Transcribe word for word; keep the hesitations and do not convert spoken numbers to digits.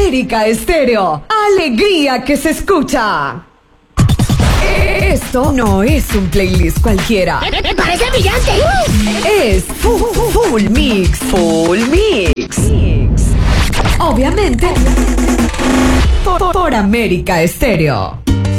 América Estéreo. Alegría que se escucha. Esto no es un playlist cualquiera. ¡Me, me parece brillante! Es fu- Full Mix. Full Mix. Obviamente, por, por América Estéreo.